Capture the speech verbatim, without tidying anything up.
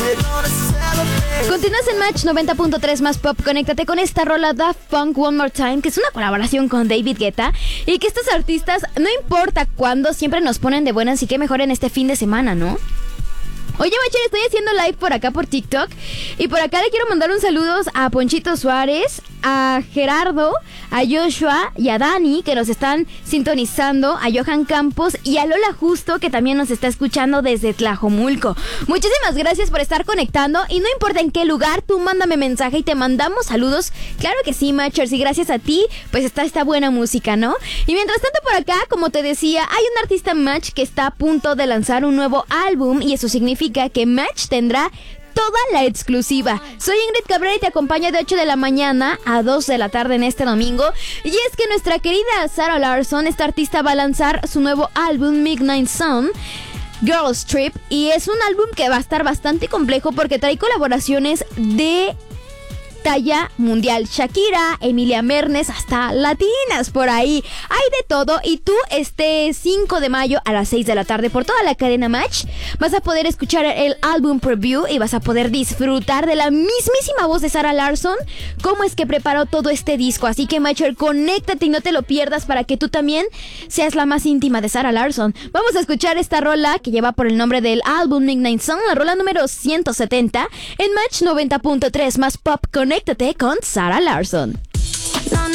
Continúas en Match noventa punto tres más pop. Conéctate con esta rola Daft Punk One More Time, que es una colaboración con David Guetta, y que estos artistas, no importa cuándo, siempre nos ponen de buenas, y que mejor en este fin de semana, ¿no? Oye, Macher, estoy haciendo live por acá por TikTok, y por acá le quiero mandar un saludo a Ponchito Suárez, a Gerardo, a Joshua y a Dani, que nos están sintonizando, a Johan Campos y a Lola Justo, que también nos está escuchando desde Tlajomulco. Muchísimas gracias por estar conectando, y no importa en qué lugar, tú mándame mensaje y te mandamos saludos. Claro que sí, Machers, y gracias a ti, pues está esta buena música, ¿no? Y mientras tanto por acá, como te decía, hay un artista Match que está a punto de lanzar un nuevo álbum, y eso significa que Match tendrá toda la exclusiva. Soy Ingrid Cabrera y te acompaño de ocho de la mañana a dos de la tarde en este domingo. Y es que nuestra querida Sarah Larsson, esta artista, va a lanzar su nuevo álbum Midnight Sun, Girls Trip, y es un álbum que va a estar bastante complejo porque trae colaboraciones de talla mundial. Shakira, Emilia Mernes, hasta latinas por ahí. Hay de todo, y tú este cinco de mayo a las seis de la tarde por toda la cadena Match vas a poder escuchar el álbum preview y vas a poder disfrutar de la mismísima voz de Sarah Larsson, cómo es que preparó todo este disco. Así que, Matcher, conéctate y no te lo pierdas para que tú también seas la más íntima de Sarah Larsson. Vamos a escuchar esta rola que lleva por el nombre del álbum Midnight Sun, la rola número ciento setenta en Match noventa punto tres más pop. Conéctate con Sarah Larsson.